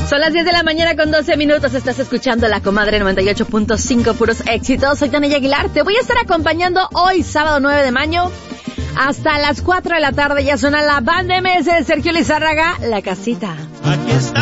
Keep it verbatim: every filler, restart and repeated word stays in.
Son las diez de la mañana con doce minutos. Estás escuchando La Comadre noventa y ocho punto cinco, puros éxitos. Soy Tania Aguilar. Te voy a estar acompañando hoy, sábado nueve de mayo, hasta las cuatro de la tarde. Ya suena la banda M S de Sergio Lizárraga, La Casita. Aquí está.